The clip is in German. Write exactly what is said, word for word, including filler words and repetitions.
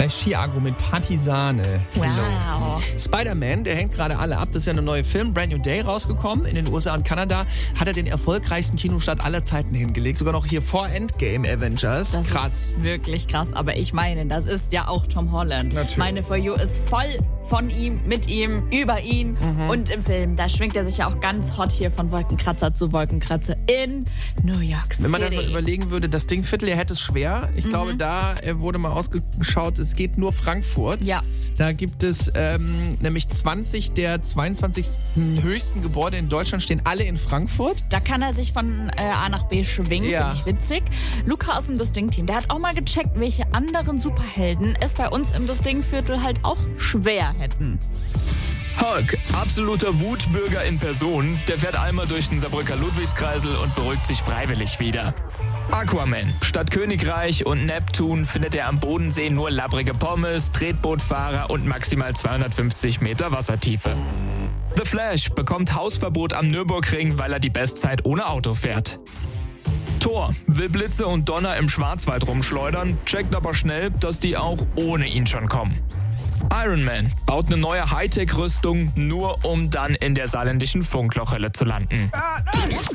Gleich Ski-Agro mit Partisane. Wow. Spider-Man, der hängt gerade alle ab. Das ist ja ein neuer Film, Brand New Day, rausgekommen. In den U S A und Kanada hat er den erfolgreichsten Kinostart aller Zeiten hingelegt. Sogar noch hier vor Endgame Avengers. Das krass. ist wirklich krass. Aber ich meine, das ist ja auch Tom Holland. Natürlich. Meine For You ist voll von ihm, mit ihm, über ihn. Mhm. Und im Film, da schwingt er sich ja auch ganz hot hier von Wolkenkratzer zu Wolkenkratzer in New York City. Wenn man das mal überlegen würde, das Ding Viertel, er hätte es schwer. Ich mhm. glaube, da wurde mal ausgeschaut, es geht nur Frankfurt. Ja. Da gibt es ähm, nämlich zwanzig der zweiundzwanzig höchsten Gebäude in Deutschland, stehen alle in Frankfurt. Da kann er sich von äh, A nach B schwingen, Ja. finde ich witzig. Luca aus dem Distinct-Team, der hat auch mal gecheckt, welche anderen Superhelden es bei uns im Distinct-Viertel halt auch schwer hätten. Hulk, absoluter Wutbürger in Person, der fährt einmal durch den Saarbrücker Ludwigskreisel und beruhigt sich freiwillig wieder. Aquaman, statt Königreich und Neptun findet er am Bodensee nur labbrige Pommes, Tretbootfahrer und maximal zweihundertfünfzig Meter Wassertiefe. The Flash bekommt Hausverbot am Nürburgring, weil er die Bestzeit ohne Auto fährt. Thor will Blitze und Donner im Schwarzwald rumschleudern, checkt aber schnell, dass die auch ohne ihn schon kommen. Iron Man baut eine neue Hightech-Rüstung, nur um dann in der saarländischen Funklochhölle zu landen.